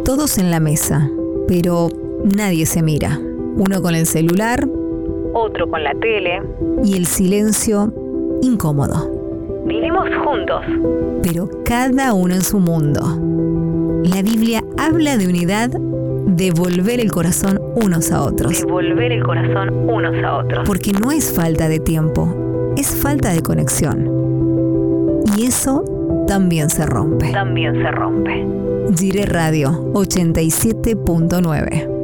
Todos en la mesa, pero nadie se mira. Uno con el celular, otro con la tele. Y el silencio incómodo. Vivimos juntos, pero cada uno en su mundo. La Biblia habla de unidad, de volver el corazón unos a otros. Porque no es falta de tiempo, es falta de conexión. Y eso también se rompe. También se rompe. Jiré Radio 87.9.